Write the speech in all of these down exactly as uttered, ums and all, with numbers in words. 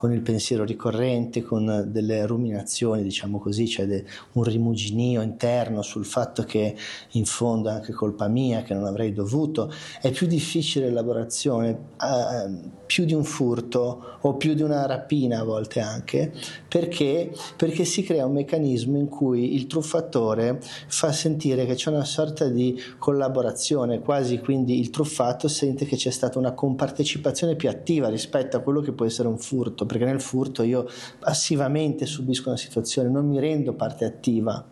con il pensiero ricorrente, con delle ruminazioni, diciamo così, cioè de, un rimuginio interno sul fatto che in fondo è anche colpa mia, che non avrei dovuto. È più difficile l'elaborazione, eh, più di un furto o più di una rapina a volte anche, perché, perché si crea un meccanismo in cui il truffatore fa sentire che c'è una sorta di collaborazione, quasi quindi il truffato sente che c'è stata una compartecipazione più attiva rispetto a quello che può essere un furto, perché nel furto io passivamente subisco una situazione, non mi rendo parte attiva.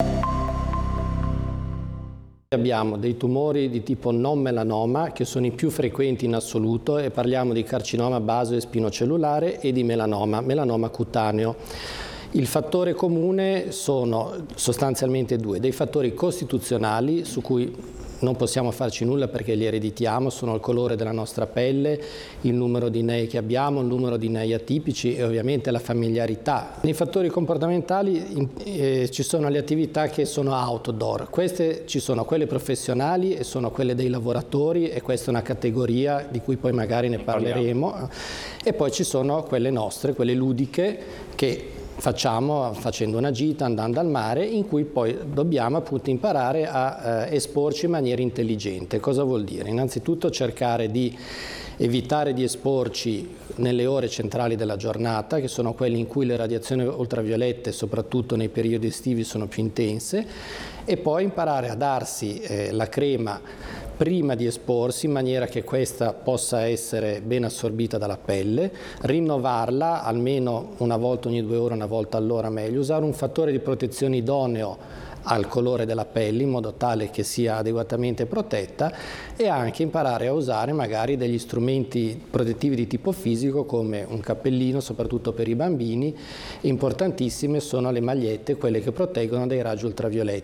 Abbiamo dei tumori di tipo non melanoma che sono i più frequenti in assoluto e parliamo di carcinoma basoespinocellulare e di melanoma, melanoma cutaneo. Il fattore comune sono sostanzialmente due, dei fattori costituzionali su cui non possiamo farci nulla perché li ereditiamo, sono il colore della nostra pelle, il numero di nei che abbiamo, il numero di nei atipici e ovviamente la familiarità. Nei fattori comportamentali eh, ci sono le attività che sono outdoor, queste ci sono quelle professionali e sono quelle dei lavoratori e questa è una categoria di cui poi magari ne parleremo e poi ci sono quelle nostre, quelle ludiche che facciamo facendo una gita, andando al mare, in cui poi dobbiamo appunto imparare a eh, esporci in maniera intelligente. Cosa vuol dire? Innanzitutto cercare di evitare di esporci nelle ore centrali della giornata, che sono quelle in cui le radiazioni ultraviolette, soprattutto nei periodi estivi, sono più intense, e poi imparare a darsi eh, la crema prima di esporsi in maniera che questa possa essere ben assorbita dalla pelle, rinnovarla almeno una volta ogni due ore, una volta all'ora meglio, usare un fattore di protezione idoneo al colore della pelle in modo tale che sia adeguatamente protetta e anche imparare a usare magari degli strumenti protettivi di tipo fisico come un cappellino, soprattutto per i bambini. Importantissime sono le magliette, quelle che proteggono dai raggi ultravioletti.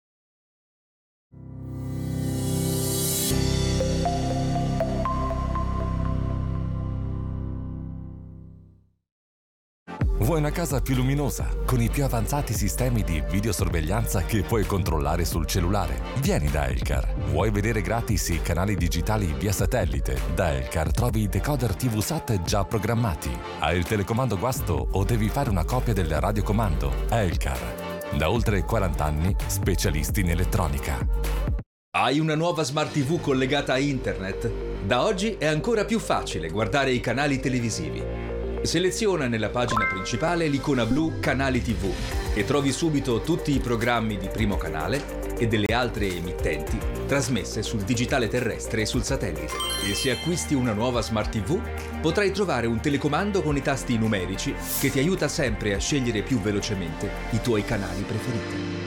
Vuoi una casa più luminosa, con i più avanzati sistemi di videosorveglianza che puoi controllare sul cellulare? Vieni da Elcar. Vuoi vedere gratis i canali digitali via satellite? Da Elcar trovi i decoder tivù SAT già programmati. Hai il telecomando guasto o devi fare una copia del radiocomando? Elcar. Da oltre quaranta anni, specialisti in elettronica. Hai una nuova Smart tivù collegata a internet? Da oggi è ancora più facile guardare i canali televisivi. Seleziona nella pagina principale l'icona blu Canali tivù e trovi subito tutti i programmi di Primo Canale e delle altre emittenti trasmesse sul digitale terrestre e sul satellite. E se acquisti una nuova Smart tivù, potrai trovare un telecomando con i tasti numerici che ti aiuta sempre a scegliere più velocemente i tuoi canali preferiti.